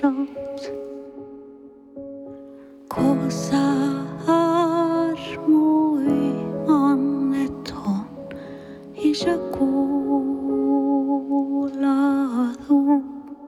Låt kosar mui anneton isä kuuladun.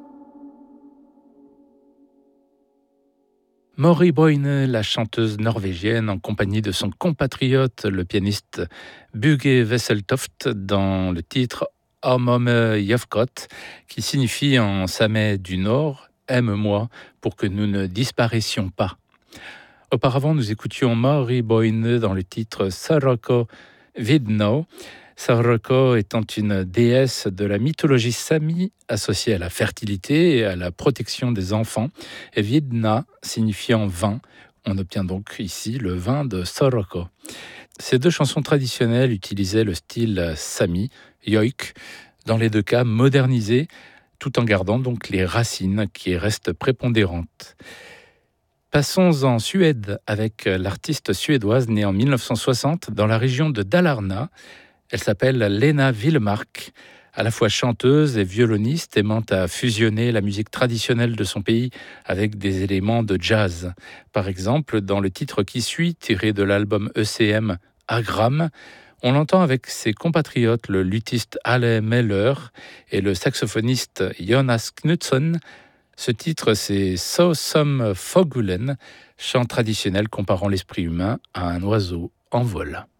Maury Boine, la chanteuse norvégienne, en compagnie de son compatriote, le pianiste Bugge Wesseltoft, dans le titre Amomme Jafkot, qui signifie en samais du Nord « Aime-moi pour que nous ne disparaissions pas ». Auparavant, nous écoutions Maury Boine dans le titre Saroko Vidno. Saroko étant une déesse de la mythologie sami associée à la fertilité et à la protection des enfants, et Vidna signifiant vin. On obtient donc ici le vin de Saroko. Ces deux chansons traditionnelles utilisaient le style sami, yoik, dans les deux cas modernisé, tout en gardant donc les racines qui restent prépondérantes. Passons en Suède avec l'artiste suédoise née en 1960 dans la région de Dalarna. Elle s'appelle Lena Willemark, à la fois chanteuse et violoniste, aimant à fusionner la musique traditionnelle de son pays avec des éléments de jazz. Par exemple, dans le titre qui suit, tiré de l'album ECM Agram, on l'entend avec ses compatriotes, le luthiste Ale Meller et le saxophoniste Jonas Knutsson. Ce titre, c'est So Some Fogulen, chant traditionnel comparant l'esprit humain à un oiseau en vol.